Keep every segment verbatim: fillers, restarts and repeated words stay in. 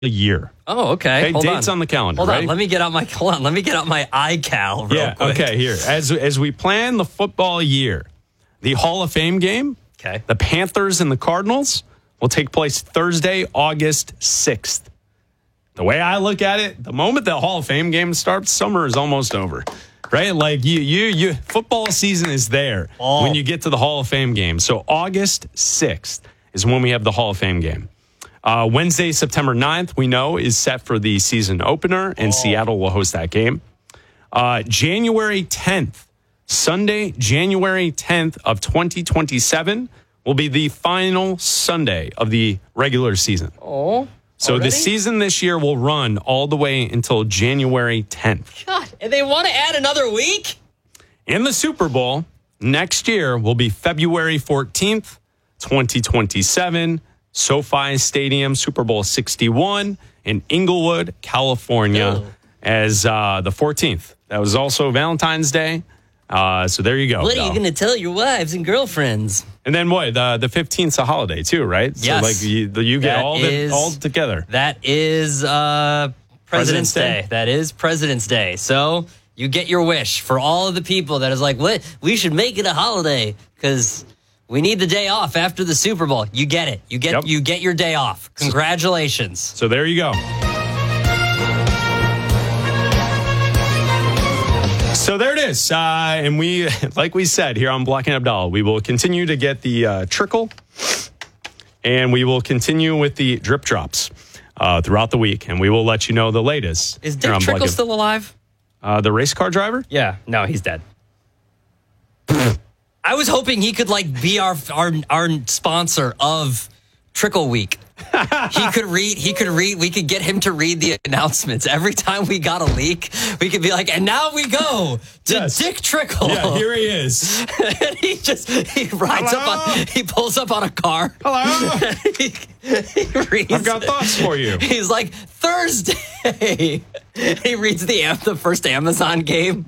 year. Oh, okay. Okay, Hold dates on. on the calendar. Hold Ready? on. Let me get out my hold on. Let me get out my iCal real yeah. quick. Okay. Here, as as we plan the football year, the Hall of Fame game. Okay. The Panthers and the Cardinals will take place Thursday, August sixth. The way I look at it, the moment the Hall of Fame game starts, summer is almost over. Right? Like you you you football season is there oh. when you get to the Hall of Fame game. So August sixth is when we have the Hall of Fame game. Uh, Wednesday, September ninth, we know, is set for the season opener, and oh. Seattle will host that game. Uh, January tenth, Sunday, January tenth of twenty twenty-seven will be the final Sunday of the regular season. Oh, so already? the season this year will run all the way until January tenth. God, and they want to add another week? And the Super Bowl next year will be February fourteenth, twenty twenty-seven. SoFi Stadium, Super Bowl sixty-one in Inglewood, California, oh. as uh, the fourteenth. That was also Valentine's Day. Uh, so there you go. What are you going to tell your wives and girlfriends? And then what? The the fifteenth is a holiday too, right? Yes. So like you, you get that all is, the, all together. That is uh, President's, President's Day. Day. That is President's Day. So you get your wish for all of the people that is like, what? We should make it a holiday because we need the day off after the Super Bowl. You get it. You get yep. you get your day off. Congratulations. So there you go. So there it is. Uh, and we, like we said here on Block and Abdallah, we will continue to get the uh, trickle, and we will continue with the drip drops uh, throughout the week, and we will let you know the latest. Is Dick Trickle still alive? Uh, the race car driver? Yeah. No, he's dead. I was hoping he could like be our our our sponsor of Trickle Week. he could read. He could read. We could get him to read the announcements every time we got a leak. We could be like, and now we go to yes. Dick Trickle. Yeah, here he is. And he just he rides Hello? up on. He pulls up on a car. Hello. he, he reads. I've got thoughts for you. He's like Thursday. He reads the the first Amazon game.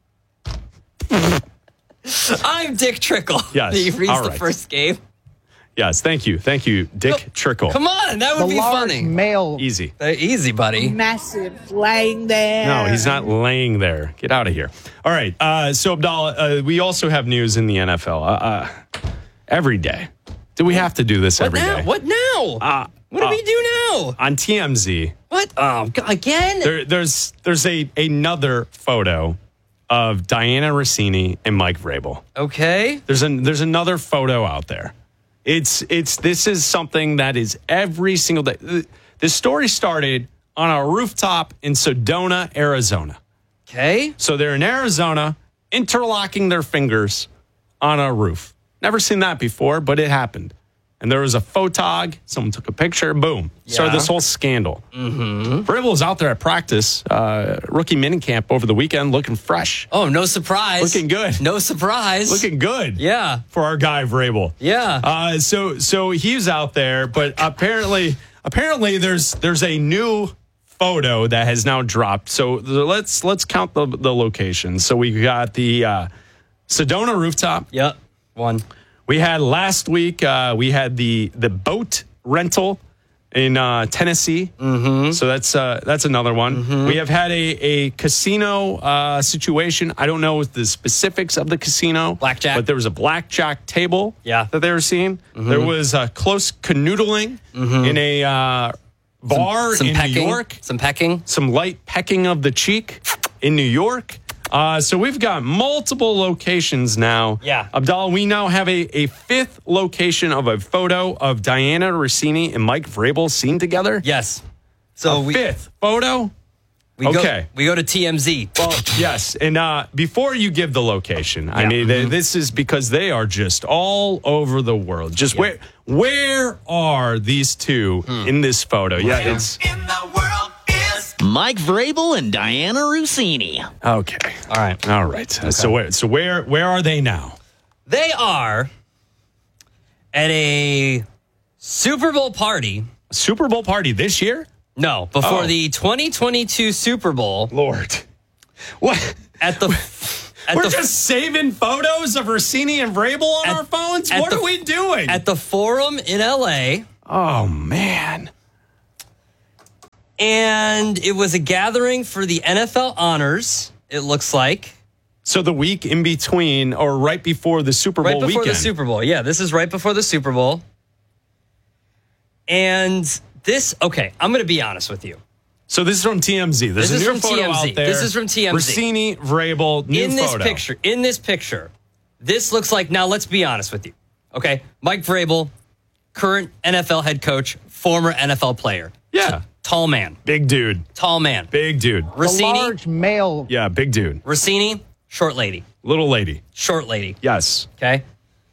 I'm Dick Trickle. Yes. He reads All the right. first game. Yes, thank you. Thank you, Dick Go, Trickle. Come on, that would the be large funny. Male. Easy. Uh, easy, buddy. Massive laying there. No, he's not laying there. Get out of here. All right. Uh, so, Abdallah, uh, we also have news in the N F L uh, uh, every day. Do we have to do this what every now? day? What now? Uh, what do uh, we do now? On T M Z. What? Oh, God, again? There, there's there's a another photo of Diana Rossini and Mike Vrabel. Okay. There's an there's another photo out there. It's it's this is something that is every single day. This story started on a rooftop in Sedona, Arizona. Okay. So they're in Arizona, interlocking their fingers on a roof. Never seen that before, but it happened. And there was a photog. Someone took a picture. Boom. Yeah. Started this whole scandal. Mm-hmm. Vrabel was out there at practice, uh, rookie minicamp over the weekend, looking fresh. Oh, no surprise. Looking good. No surprise. Looking good. Yeah. For our guy Vrabel. Yeah. Uh, so so he's out there, but apparently apparently there's there's a new photo that has now dropped. So let's let's count the the locations. So we got the uh, Sedona rooftop. Yep. One. We had last week, uh, we had the the boat rental in uh, Tennessee. Mm-hmm. So that's uh, that's another one. Mm-hmm. We have had a, a casino uh, situation. I don't know the specifics of the casino. Blackjack. But there was a blackjack table yeah. that they were seeing. Mm-hmm. There was uh, close canoodling mm-hmm. in a uh, bar some, some in pecking, New York. Some pecking. Some light pecking of the cheek in New York. Uh, so we've got multiple locations now. Yeah. Abdallah, we now have a, a fifth location of a photo of Diana Rossini and Mike Vrabel seen together. Yes. So a we, fifth photo? We okay. Go, we go to T M Z. Well, yes. And uh, before you give the location, yeah. I mean, mm-hmm. this is because they are just all over the world. Just yeah. where where are these two hmm. in this photo? Yeah, where it's in the world is Mike Vrabel and Diana Rossini. Okay. All right. All right. Okay. So where so where where are they now? They are at a Super Bowl party. Super Bowl party this year? No, before oh. the twenty twenty-two Super Bowl. Lord. What? At the at We're the, just saving photos of Rossini and Vrabel on at, our phones? What the, are we doing? At the Forum in L A. Oh, man. And it was a gathering for the N F L honors, it looks like. So the week in between or right before the Super Bowl weekend. Right before weekend. the Super Bowl. Yeah, this is right before the Super Bowl. And this, okay, I'm going to be honest with you. So this is from T M Z. There's This a is new from photo T M Z. out there. This is from T M Z. Rossini, Vrabel, new in this photo. picture, in this picture, this looks like, now let's be honest with you. Okay, Mike Vrabel, current N F L head coach, former N F L player. Yeah. T- tall man. Big dude. Tall man. Big dude. Rossini, large male. Yeah, big dude. Rossini, short lady. Little lady. Short lady. Yes. Okay.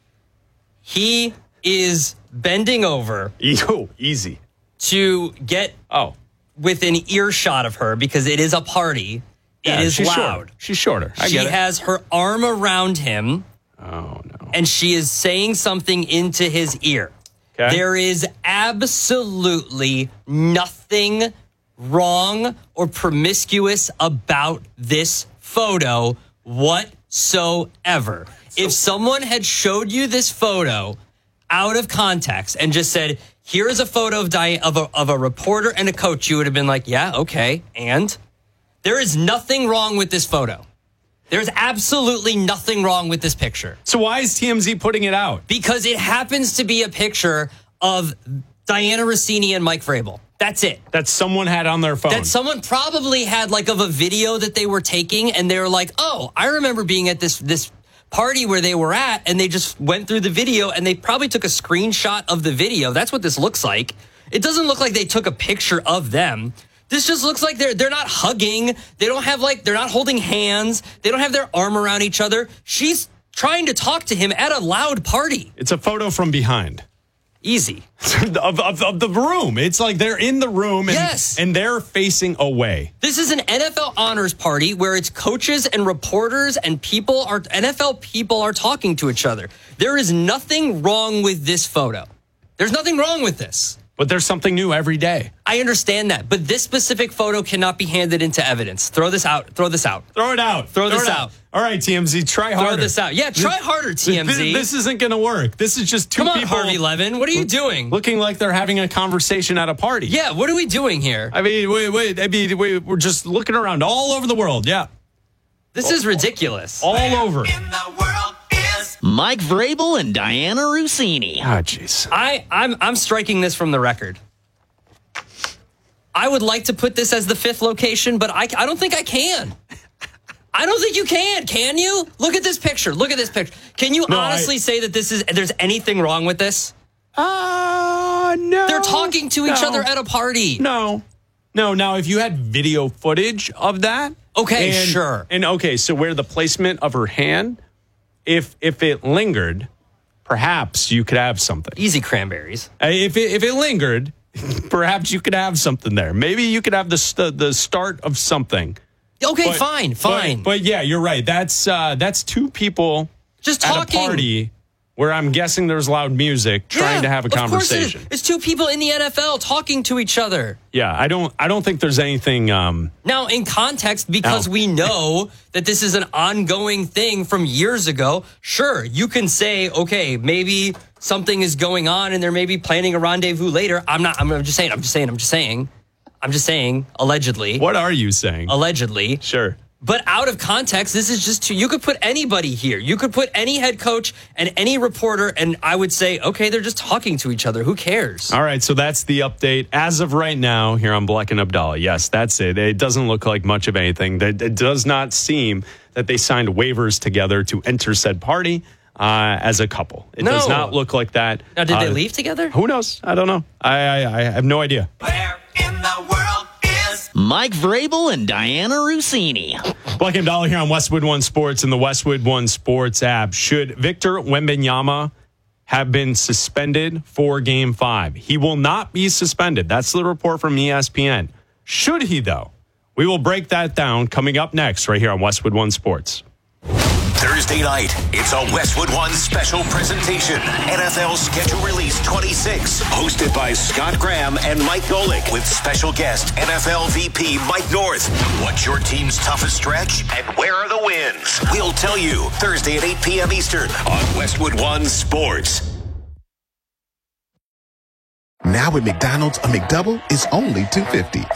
He is bending over E- oh, easy. to get Oh. within earshot of her because it is a party. Yeah, it is she's loud. Shorter. She's shorter. I she get it. has her arm around him. Oh, no. And she is saying something into his ear. Okay. There is absolutely nothing wrong or promiscuous about this photo whatsoever. If someone had showed you this photo out of context and just said, here's a photo of, Di- of, a, of a reporter and a coach, you would have been like, yeah, okay. And there is nothing wrong with this photo. There's absolutely nothing wrong with this picture. So why is T M Z putting it out? Because it happens to be a picture of Diana Rossini and Mike Vrabel. That's it. That someone had on their phone. That someone probably had like of a video that they were taking and they were like, oh, I remember being at this this party where they were at, and they just went through the video and they probably took a screenshot of the video. That's what this looks like. It doesn't look like they took a picture of them. This just looks like they're they're not hugging. They don't have like, they're not holding hands. They don't have their arm around each other. She's trying to talk to him at a loud party. It's a photo from behind. Easy. of, of, of the room. It's like they're in the room and, Yes. and they're facing away. This is an N F L honors party where it's coaches and reporters and people are, N F L people are talking to each other. There is nothing wrong with this photo. There's nothing wrong with this. But there's something new every day. I understand that, but this specific photo cannot be handed into evidence. Throw this out. Throw this out. Throw it out. Throw this it out. All right, T M Z, try harder. Throw this out. Yeah, try harder, T M Z. This, this isn't going to work. This is just two Come on, people Harvey Levin. What are you doing? looking like they're having a conversation at a party. Yeah, what are we doing here? I mean, wait, wait. I mean, we, we're just looking around all over the world. Yeah, This is ridiculous. all over. In the world is Mike Vrabel and Diana Rossini. Ah, jeez. I, I'm I'm striking this from the record. I would like to put this as the fifth location, but I, I don't think I can. I don't think you can. Can you? Look at this picture. Look at this picture. Can you No, honestly I- say that this is there's anything wrong with this? Ah, uh, no. They're talking to each No. other at a party. No. No, now if you had video footage of that. Okay, and- sure. And okay, so where the placement of her hand, if if it lingered, perhaps you could have something. Easy cranberries. Uh, If it, if it lingered, perhaps you could have something there. Maybe you could have the st- the start of something. Okay, But- fine, fine. But, but yeah, you're right. That's uh, that's two people Just at talking. a party where I'm guessing there's loud music trying Yeah, to have a of course it is. conversation. It's two people in the N F L talking to each other. Yeah, I don't I don't think there's anything. Um, Now, in context, because No. we know that this is an ongoing thing from years ago, sure, you can say, okay, maybe something is going on and they're maybe planning a rendezvous later. I'm not, I'm just saying, I'm just saying, I'm just saying, I'm just saying, allegedly. what are you saying? Allegedly. Sure. But out of context, this is just too, you could put anybody here. You could put any head coach and any reporter, and I would say, okay, they're just talking to each other. Who cares? All right, so that's the update as of right now here on Black and Abdallah. Yes, that's it. It doesn't look like much of anything. It it does not seem that they signed waivers together to enter said party uh, as a couple. It does No. not look like that. Now, did they Uh, leave together? Who knows? I don't know. I, I I have no idea. where in the world is Mike Vrabel and Diana Rossini. Black and Abdallah here on Westwood One Sports and the Westwood One Sports app. Should Victor Wembanyama have been suspended for Game Five? He will not be suspended. That's the report from E S P N. Should he, though? We will break that down coming up next right here on Westwood One Sports. Thursday night, it's a Westwood One special presentation. N F L Schedule Release twenty-six, hosted by Scott Graham and Mike Golick, with special guest N F L V P Mike North. What's your team's toughest stretch, and where are the wins? We'll tell you Thursday at eight p.m. Eastern on Westwood One Sports. Now at McDonald's, a McDouble is only two fifty.